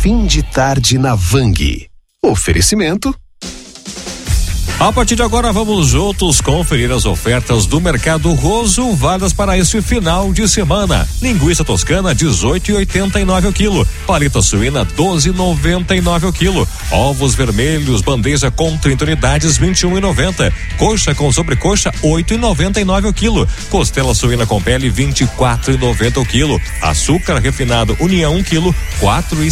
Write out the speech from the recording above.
fim de tarde na Vang. Oferecimento. A partir de agora vamos juntos conferir as ofertas do Mercado Roso, válidas para este final de semana. Linguiça toscana 18,89 o quilo, paleta suína 12,99 o quilo, ovos vermelhos bandeja com 30 unidades 21,90, coxa com sobrecoxa 8,99 o quilo, costela suína com pele 24,90 o quilo, açúcar refinado União 1 quilo 4,50.